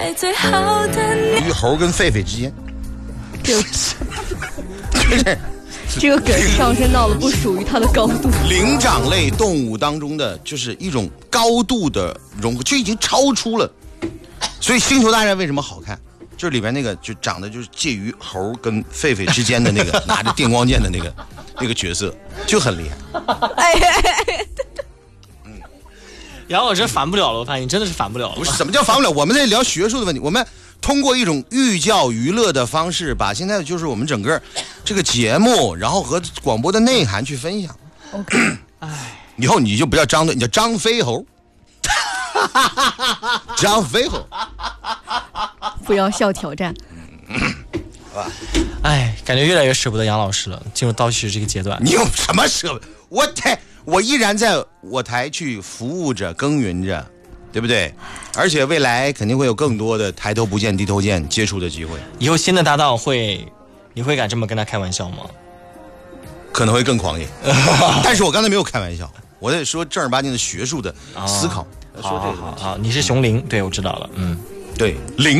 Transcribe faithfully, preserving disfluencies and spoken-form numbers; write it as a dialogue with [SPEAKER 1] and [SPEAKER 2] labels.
[SPEAKER 1] 在最好的
[SPEAKER 2] 于猴跟狒狒之间，
[SPEAKER 3] 这这个梗上升到了不属于它的高度。
[SPEAKER 2] 灵长类动物当中的就是一种高度的融合，就已经超出了。所以星球大战为什么好看？就是里边那个就长得就是介于猴跟狒狒之间的那个拿着电光剑的那个那个角色就很厉害。
[SPEAKER 3] 哎哎哎！
[SPEAKER 4] 嗯，杨老师烦不了了，我发现你真的是烦不了了。
[SPEAKER 2] 不是什么叫烦不了？我们在聊学术的问题，我们通过一种寓教于乐的方式，把现在就是我们整个这个节目，然后和广播的内涵去分享。
[SPEAKER 3] OK，
[SPEAKER 2] 哎，以后你就不叫张队，你叫张飞猴。张飞猴，
[SPEAKER 3] 不要笑挑战。
[SPEAKER 4] 好吧，哎，感觉越来越舍不得杨老师了。进入倒计时这个阶段，
[SPEAKER 2] 你有什么舍不得？我台我依然在我台去服务着、耕耘着，对不对？而且未来肯定会有更多的抬头不见低头见接触的机会。
[SPEAKER 4] 以后新的搭档会，你会敢这么跟他开玩笑吗？
[SPEAKER 2] 可能会更狂野，但是我刚才没有开玩笑，我在说正儿八经的学术的思考。
[SPEAKER 4] 哦、好好好好，你是熊林，对我知道了，嗯，
[SPEAKER 2] 对，林。